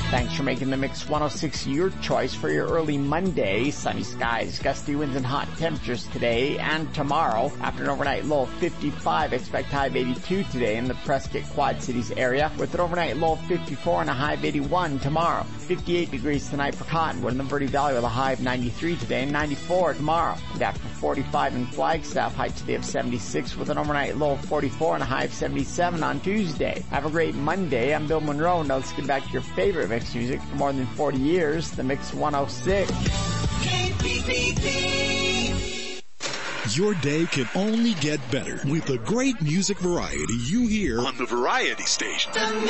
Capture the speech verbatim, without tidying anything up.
Thanks for making the Mix one oh six your choice for your early Monday. Sunny skies, gusty winds, and hot temperatures today and tomorrow. After an overnight low of fifty-five, expect high of eighty-two today in the Prescott Quad Cities area, with an overnight low of fifty-four and a high of eighty-one tomorrow. fifty-eight degrees tonight for Cottonwood and the Verde Valley with a high of ninety-three today and ninety-four tomorrow. And after forty-five in Flagstaff, high today of seventy-six with an overnight low of forty-four and a high of seventy-seven on Tuesday. Have a great Monday. I'm Bill Monroe. Now let's get back to your favorite mix music for more than forty years, the Mix one oh six. K P P P. Your day can only get better with the great music variety you hear on the Variety Station.